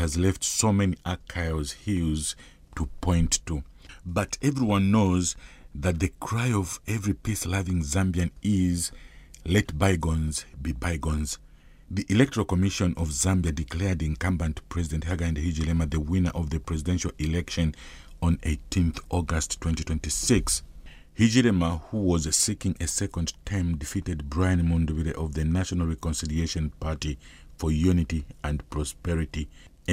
has left so many Achilles' heels to point to. But everyone knows that the cry of every peace-loving Zambian is, let bygones be bygones. The Electoral Commission of Zambia declared incumbent President Hakainde Hichilema the winner of the presidential election on 18th August 2026. Hichilema, who was seeking a second term, defeated Brian Mundubile of the National Reconciliation Party for Unity and Prosperity,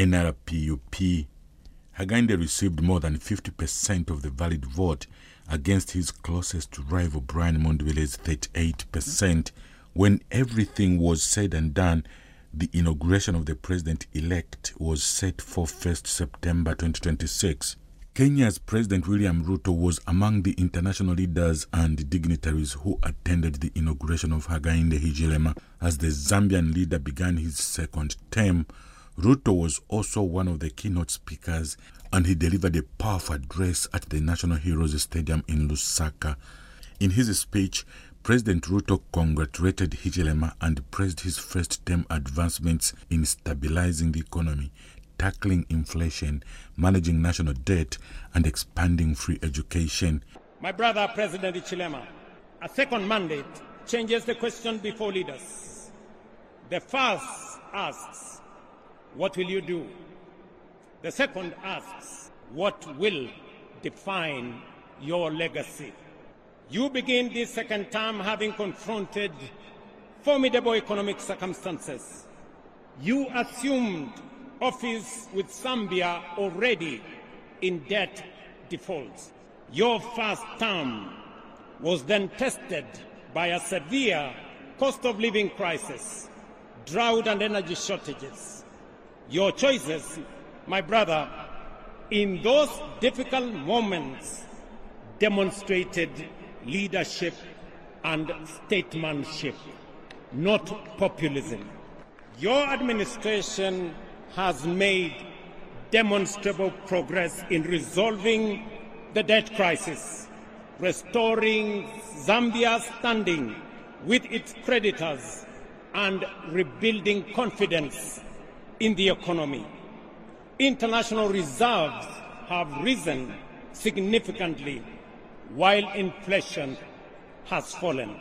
NRPUP. Hakainde received more than 50% of the valid vote against his closest rival Brian Mundubile's 38%. When everything was said and done, the inauguration of the president-elect was set for 1st September 2026. Kenya's President William Ruto was among the international leaders and dignitaries who attended the inauguration of Hakainde Hichilema. As the Zambian leader began his second term, Ruto was also one of the keynote speakers, and he delivered a powerful address at the National Heroes Stadium in Lusaka. In his speech, President Ruto congratulated Hichilema and praised his first-term advancements in stabilizing the economy, tackling inflation, managing national debt, and expanding free education. My brother, President Hichilema, a second mandate changes the question before leaders. The first asks, what will you do? The second asks, what will define your legacy? You begin this second term having confronted formidable economic circumstances. You assumed office with Zambia already in debt default. Your first term was then tested by a severe cost of living crisis, drought and energy shortages. Your choices, my brother, in those difficult moments demonstrated leadership and statesmanship, not populism. Your administration has made demonstrable progress in resolving the debt crisis, restoring Zambia's standing with its creditors, and rebuilding confidence in the economy. International reserves have risen significantly while inflation has fallen.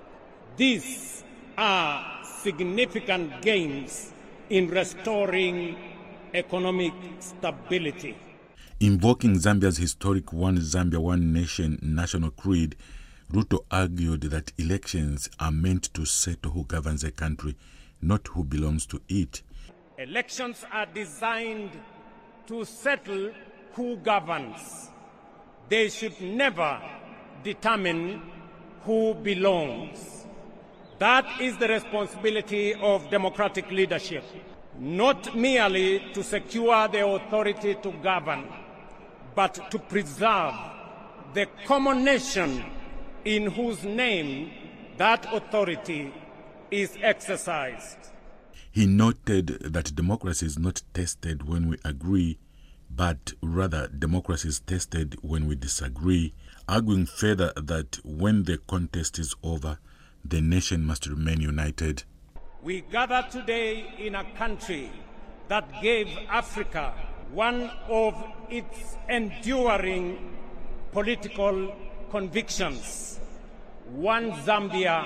These are significant gains in restoring economic stability. Invoking Zambia's historic One Zambia, One Nation national creed, Ruto argued that elections are meant to settle who governs a country, not who belongs to it. Elections are designed to settle who governs. They should never determine who belongs. That is the responsibility of democratic leadership, not merely to secure the authority to govern, but to preserve the common nation in whose name that authority is exercised. He noted that democracy is not tested when we agree, but rather democracy is tested when we disagree, arguing further that when the contest is over, the nation must remain united. We gather today in a country that gave Africa one of its enduring political convictions: one Zambia,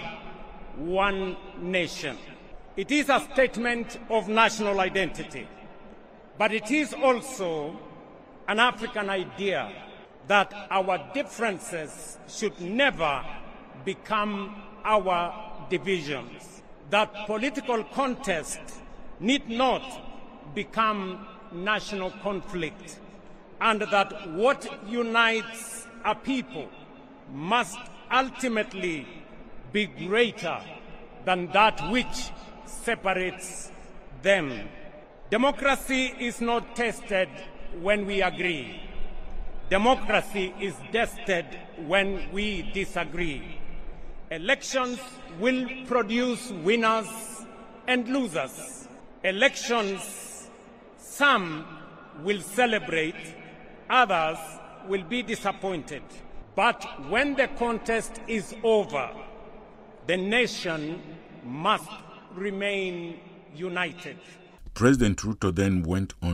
one nation. It is a statement of national identity, but it is also an African idea that our differences should never become our divisions, that political contest need not become national conflict, and that what unites a people must ultimately be greater than that which separates them. Democracy is not tested when we agree. Democracy is tested when we disagree. Elections will produce winners and losers. Elections, some will celebrate, others will be disappointed. But when the contest is over, the nation must remain united. President Ruto then went on